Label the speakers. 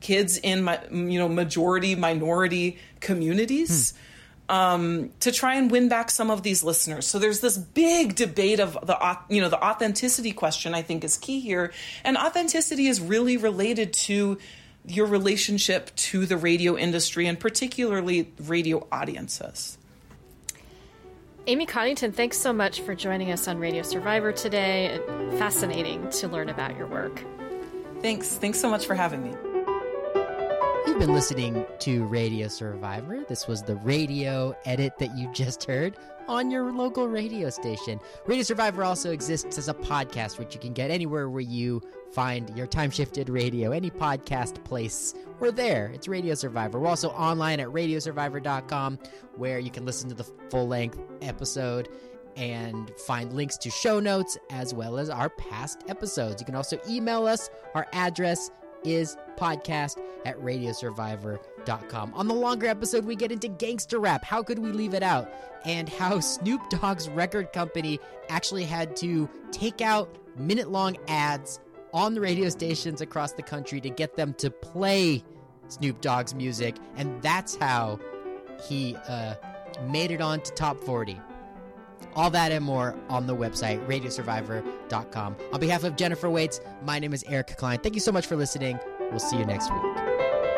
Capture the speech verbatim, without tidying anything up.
Speaker 1: kids in my, you know, majority minority communities. Hmm. Um, to try and win back some of these listeners. So there's this big debate of the, you know, the authenticity question, I think, is key here. And authenticity is really related to your relationship to the radio industry and particularly radio audiences.
Speaker 2: Amy Coddington, thanks so much for joining us on Radio Survivor today. Fascinating to learn about your work.
Speaker 1: Thanks. Thanks so much for having me.
Speaker 3: You've been listening to Radio Survivor. This was the radio edit that you just heard on your local radio station. Radio Survivor also exists as a podcast, which you can get anywhere where you find your time-shifted radio. Any podcast place, we're there. It's Radio Survivor. We're also online at radio survivor dot com, where you can listen to the full-length episode and find links to show notes as well as our past episodes. You can also email us. Our address is podcast at radio survivor dot com. On the longer episode, we get into gangster rap. How could we leave it out? And how Snoop Dogg's record company actually had to take out minute-long ads on the radio stations across the country to get them to play Snoop Dogg's music. And that's how he uh, made it on to top forty. All that and more on the website, radio survivor dot com. On behalf of Jennifer Waits, my name is Eric Klein. Thank you so much for listening. We'll see you next week.